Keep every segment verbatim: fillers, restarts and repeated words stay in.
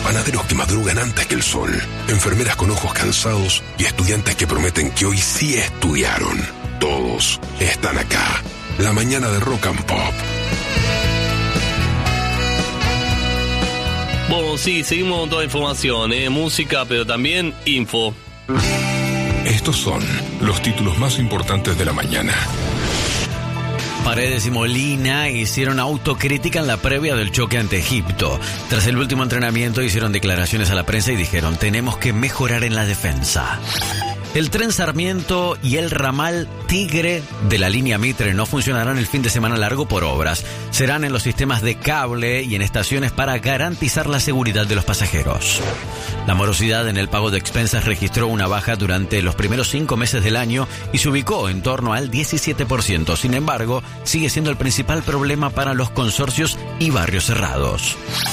panaderos que madrugan antes que el sol, enfermeras con ojos cansados y estudiantes que prometen que hoy sí estudiaron. Todos están acá. La mañana de Rock and Pop. Bueno, sí, seguimos con toda información, ¿eh? Música, pero también info. Estos son los títulos más importantes de la mañana. Paredes y Molina hicieron autocrítica en la previa del choque ante Egipto. Tras el último entrenamiento hicieron declaraciones a la prensa y dijeron: tenemos que mejorar en la defensa. El tren Sarmiento y el ramal Tigre de la línea Mitre no funcionarán el fin de semana largo por obras. Serán en los sistemas de cable y en estaciones para garantizar la seguridad de los pasajeros. La morosidad en el pago de expensas registró una baja durante los primeros cinco meses del año y se ubicó en torno al diecisiete por ciento. Sin embargo, sigue siendo el principal problema para los consorcios y barrios cerrados.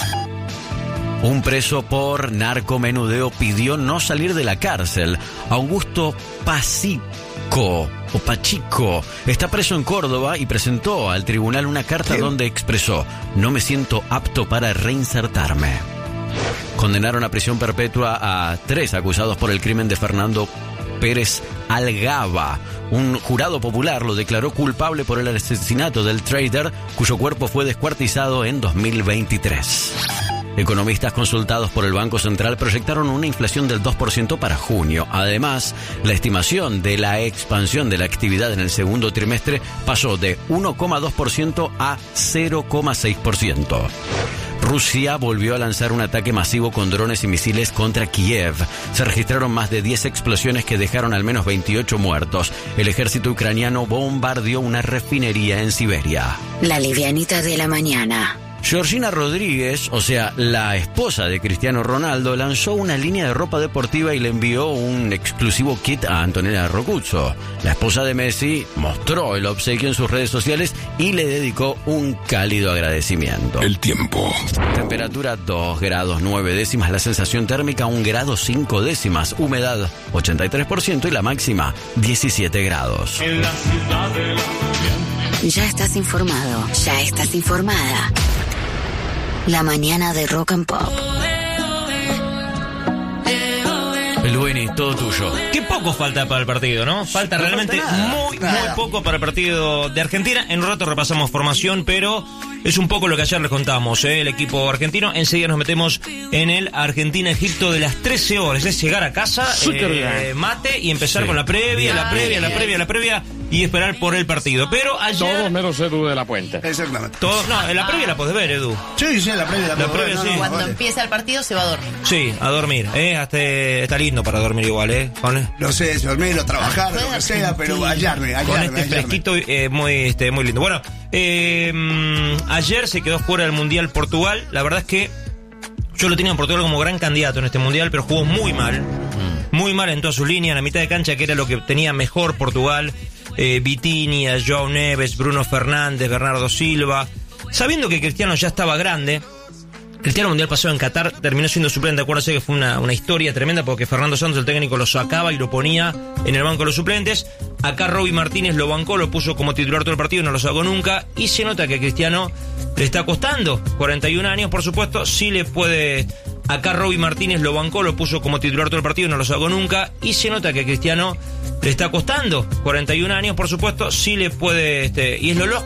Un preso por narcomenudeo pidió no salir de la cárcel. Augusto Pacico, o Pachico, está preso en Córdoba y presentó al tribunal una carta donde expresó: no me siento apto para reinsertarme. Condenaron a prisión perpetua a tres acusados por el crimen de Fernando Pérez Algaba. Un jurado popular lo declaró culpable por el asesinato del trader, cuyo cuerpo fue descuartizado en dos mil veintitrés. Economistas consultados por el Banco Central proyectaron una inflación del dos por ciento para junio. Además, la estimación de la expansión de la actividad en el segundo trimestre pasó de uno coma dos por ciento a cero coma seis por ciento. Rusia volvió a lanzar un ataque masivo con drones y misiles contra Kiev. Se registraron más de diez explosiones que dejaron al menos veintiocho muertos. El ejército ucraniano bombardeó una refinería en Siberia. La livianita de la mañana. Georgina Rodríguez, o sea, la esposa de Cristiano Ronaldo, lanzó una línea de ropa deportiva y le envió un exclusivo kit a Antonella Roccuzzo. La esposa de Messi mostró el obsequio en sus redes sociales y le dedicó un cálido agradecimiento. El tiempo. Temperatura dos grados nueve décimas, la sensación térmica un grado cinco décimas, humedad ochenta y tres por ciento y la máxima diecisiete grados. En la ciudad de la... Ya estás informado, ya estás informada. La mañana de Rock and Pop. El Winnie, todo tuyo. Qué poco falta para el partido, ¿no? Falta no realmente falta nada, muy, nada. muy poco para el partido de Argentina. En un rato repasamos formación, pero es un poco lo que ayer les contamos, ¿eh? El equipo argentino. Enseguida nos metemos en el Argentina-Egipto de las trece horas. Es llegar a casa, eh, mate y empezar sí. con la previa, la previa, la previa, la previa y esperar por el partido. Pero ayer... Todo menos Edu de la Puente. Exactamente. Todo, no, en la previa la podés ver, Edu. Sí, sí, la previa la, la podés previa, ver. sí. No, no, Cuando vale. empieza el partido se va a dormir. Sí, a dormir. ¿eh? Hasta, está lindo para dormir igual, ¿eh? Con, no sé, dormir o trabajar, lo que sea, pero hallarme, hallarme. Con este hallarme. fresquito eh, muy, este, muy lindo. Bueno, eh, ayer se quedó fuera del Mundial Portugal. La verdad es que yo lo tenía en Portugal como gran candidato en este Mundial, pero jugó muy mal. Muy mal en todas sus líneas. En la mitad de cancha, que era lo que tenía mejor Portugal. Eh, Vitinha, João Neves, Bruno Fernández, Bernardo Silva. Sabiendo que Cristiano ya estaba grande. Cristiano Mundial pasado en Qatar terminó siendo suplente. Acuérdense que fue una, una historia tremenda porque Fernando Santos, el técnico, lo sacaba y lo ponía en el banco de los suplentes. Acá Robbie Martínez lo bancó, lo puso como titular todo el partido, no lo sacó nunca. Y se nota que a Cristiano le está costando. cuarenta y un años, por supuesto, sí le puede... Acá Robbie Martínez lo bancó, lo puso como titular todo el partido, no lo sacó nunca. Y se nota que a Cristiano le está costando. cuarenta y un años, por supuesto, sí le puede... Este, y es lo